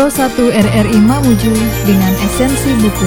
Pro 1 RRI Mamuju dengan esensi buku.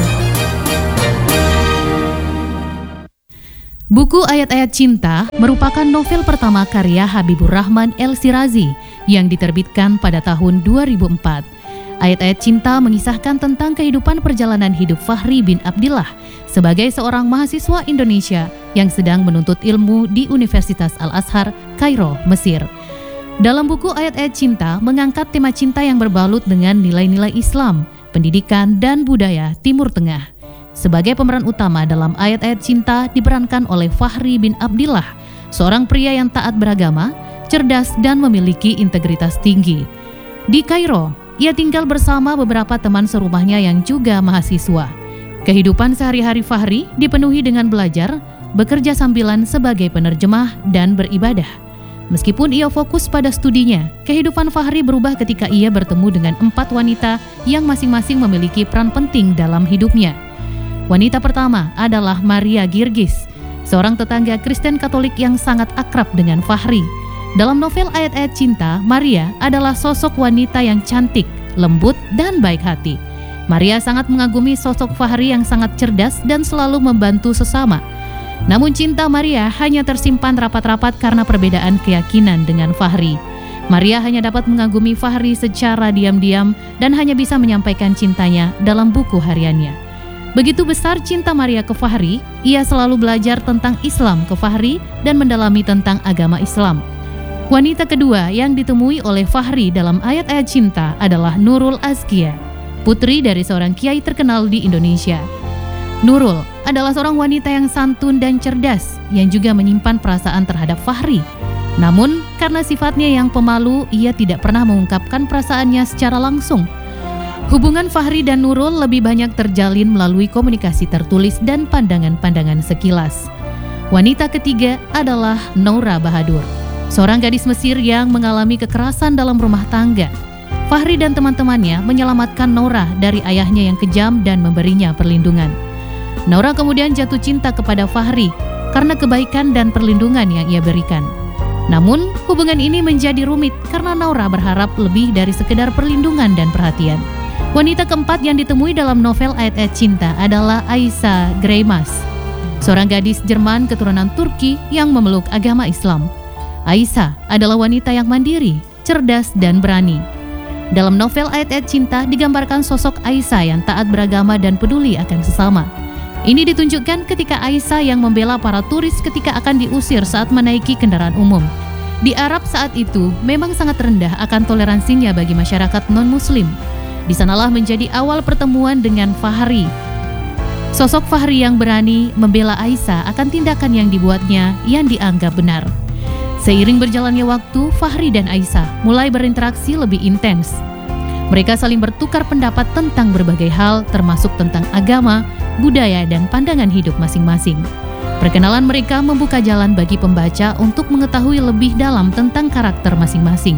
Buku Ayat-Ayat Cinta merupakan novel pertama karya Habibur Rahman El-Shirazi yang diterbitkan pada tahun 2004. Ayat-Ayat Cinta mengisahkan tentang kehidupan perjalanan hidup Fahri bin Abdillah sebagai seorang mahasiswa Indonesia yang sedang menuntut ilmu di Universitas Al-Azhar, Kairo, Mesir. Dalam buku Ayat-Ayat Cinta mengangkat tema cinta yang berbalut dengan nilai-nilai Islam, pendidikan, dan budaya Timur Tengah. Sebagai pemeran utama dalam Ayat-Ayat Cinta diperankan oleh Fahri bin Abdillah, seorang pria yang taat beragama, cerdas, dan memiliki integritas tinggi. Di Kairo, ia tinggal bersama beberapa teman serumahnya yang juga mahasiswa. Kehidupan sehari-hari Fahri dipenuhi dengan belajar, bekerja sambilan sebagai penerjemah, dan beribadah. Meskipun ia fokus pada studinya, kehidupan Fahri berubah ketika ia bertemu dengan 4 wanita yang masing-masing memiliki peran penting dalam hidupnya. Wanita pertama adalah Maria Girgis, seorang tetangga Kristen Katolik yang sangat akrab dengan Fahri. Dalam novel Ayat-Ayat Cinta, Maria adalah sosok wanita yang cantik, lembut, dan baik hati. Maria sangat mengagumi sosok Fahri yang sangat cerdas dan selalu membantu sesama. Namun cinta Maria hanya tersimpan rapat-rapat karena perbedaan keyakinan dengan Fahri. Maria hanya dapat mengagumi Fahri secara diam-diam dan hanya bisa menyampaikan cintanya dalam buku hariannya. Begitu besar cinta Maria ke Fahri, ia selalu belajar tentang Islam ke Fahri dan mendalami tentang agama Islam. Wanita kedua yang ditemui oleh Fahri dalam Ayat-Ayat Cinta adalah Nurul Azkia, putri dari seorang kiai terkenal di Indonesia. Nurul adalah seorang wanita yang santun dan cerdas yang juga menyimpan perasaan terhadap Fahri. Namun, karena sifatnya yang pemalu, ia tidak pernah mengungkapkan perasaannya secara langsung. Hubungan Fahri dan Nurul lebih banyak terjalin melalui komunikasi tertulis dan pandangan-pandangan sekilas. Wanita ketiga adalah Noura Bahadur, seorang gadis Mesir yang mengalami kekerasan dalam rumah tangga. Fahri dan teman-temannya menyelamatkan Noura dari ayahnya yang kejam dan memberinya perlindungan. Noura kemudian jatuh cinta kepada Fahri karena kebaikan dan perlindungan yang ia berikan. Namun, hubungan ini menjadi rumit karena Noura berharap lebih dari sekedar perlindungan dan perhatian. Wanita keempat yang ditemui dalam novel Ayat-Ayat Cinta adalah Aisha Greimas, seorang gadis Jerman keturunan Turki yang memeluk agama Islam. Aisha adalah wanita yang mandiri, cerdas, dan berani. Dalam novel Ayat-Ayat Cinta digambarkan sosok Aisha yang taat beragama dan peduli akan sesama. Ini ditunjukkan ketika Aisha yang membela para turis ketika akan diusir saat menaiki kendaraan umum. Di Arab saat itu memang sangat rendah akan toleransinya bagi masyarakat non-muslim. Di sanalah menjadi awal pertemuan dengan Fahri. Sosok Fahri yang berani membela Aisha akan tindakan yang dibuatnya yang dianggap benar. Seiring berjalannya waktu, Fahri dan Aisha mulai berinteraksi lebih intens. Mereka saling bertukar pendapat tentang berbagai hal, termasuk tentang agama, budaya, dan pandangan hidup masing-masing. Perkenalan mereka membuka jalan bagi pembaca untuk mengetahui lebih dalam tentang karakter masing-masing.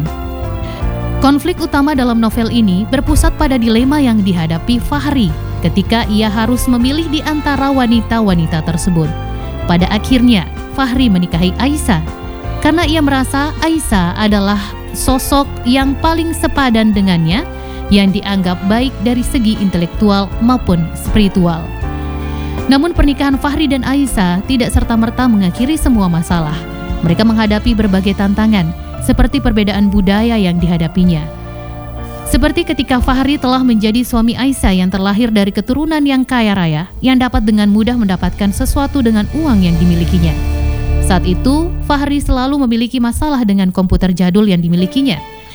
Konflik utama dalam novel ini berpusat pada dilema yang dihadapi Fahri ketika ia harus memilih di antara wanita-wanita tersebut. Pada akhirnya, Fahri menikahi Aisha karena ia merasa Aisha adalah sosok yang paling sepadan dengannya, yang dianggap baik dari segi intelektual maupun spiritual. Namun pernikahan Fahri dan Aisha tidak serta-merta mengakhiri semua masalah. Mereka menghadapi berbagai tantangan, seperti perbedaan budaya yang dihadapinya. Seperti ketika Fahri telah menjadi suami Aisha yang terlahir dari keturunan yang kaya raya, yang dapat dengan mudah mendapatkan sesuatu dengan uang yang dimilikinya. Saat itu, Fahri selalu memiliki masalah dengan komputer jadul yang dimilikinya.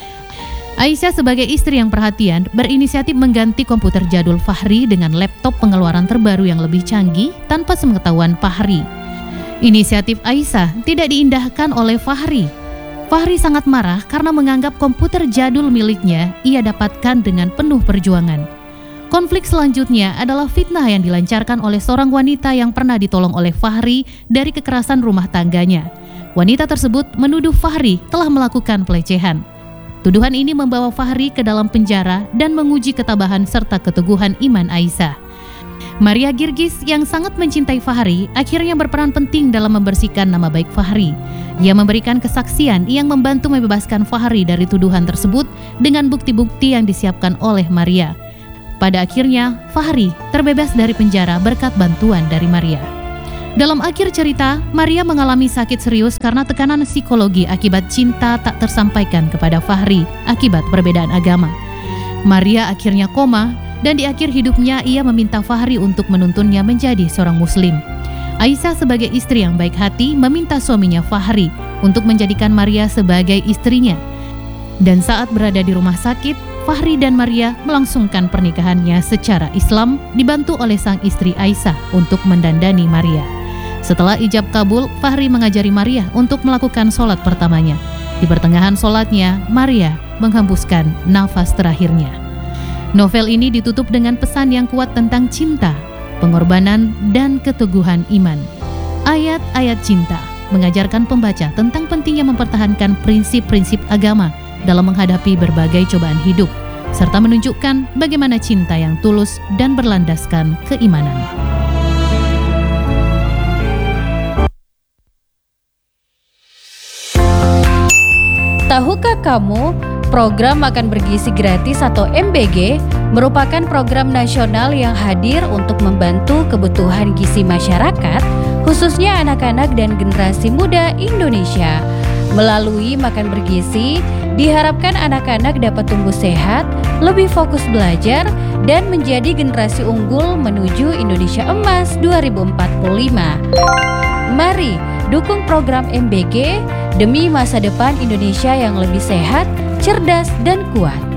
Aisyah sebagai istri yang perhatian berinisiatif mengganti komputer jadul Fahri dengan laptop pengeluaran terbaru yang lebih canggih tanpa sepengetahuan Fahri. Inisiatif Aisyah tidak diindahkan oleh Fahri. Fahri sangat marah karena menganggap komputer jadul miliknya ia dapatkan dengan penuh perjuangan. Konflik selanjutnya adalah fitnah yang dilancarkan oleh seorang wanita yang pernah ditolong oleh Fahri dari kekerasan rumah tangganya. Wanita tersebut menuduh Fahri telah melakukan pelecehan. Tuduhan ini membawa Fahri ke dalam penjara dan menguji ketabahan serta keteguhan iman Aisyah. Maria Girgis yang sangat mencintai Fahri akhirnya berperan penting dalam membersihkan nama baik Fahri. Ia memberikan kesaksian yang membantu membebaskan Fahri dari tuduhan tersebut dengan bukti-bukti yang disiapkan oleh Maria. Pada akhirnya, Fahri terbebas dari penjara berkat bantuan dari Maria. Dalam akhir cerita, Maria mengalami sakit serius karena tekanan psikologi akibat cinta tak tersampaikan kepada Fahri akibat perbedaan agama. Maria akhirnya koma, dan di akhir hidupnya ia meminta Fahri untuk menuntunnya menjadi seorang muslim. Aisyah sebagai istri yang baik hati meminta suaminya Fahri untuk menjadikan Maria sebagai istrinya. Dan saat berada di rumah sakit, Fahri dan Maria melangsungkan pernikahannya secara Islam dibantu oleh sang istri Aisyah untuk mendandani Maria. Setelah ijab kabul, Fahri mengajari Maria untuk melakukan sholat pertamanya. Di pertengahan sholatnya, Maria menghembuskan nafas terakhirnya. Novel ini ditutup dengan pesan yang kuat tentang cinta, pengorbanan, dan keteguhan iman. Ayat-ayat cinta mengajarkan pembaca tentang pentingnya mempertahankan prinsip-prinsip agama dalam menghadapi berbagai cobaan hidup, serta menunjukkan bagaimana cinta yang tulus dan berlandaskan keimanan. Tahukah kamu, program Makan Bergizi Gratis atau MBG merupakan program nasional yang hadir untuk membantu kebutuhan gizi masyarakat, khususnya anak-anak dan generasi muda Indonesia. Melalui Makan Bergizi, diharapkan anak-anak dapat tumbuh sehat, lebih fokus belajar, dan menjadi generasi unggul menuju Indonesia Emas 2045. Mari dukung program MBG demi masa depan Indonesia yang lebih sehat, cerdas, dan kuat.